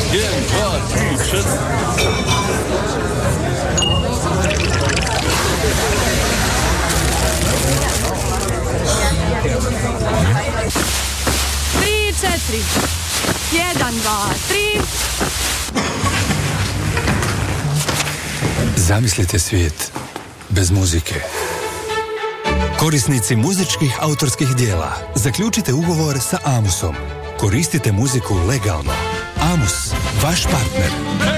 1, 2, 3, 4. 1, 2, 3. Zamislite svijet bez muzike. Korisnici muzičkih autorskih dijela, zaključite ugovor sa Amusom. Koristite muziku legalno. Amus, vaš partner.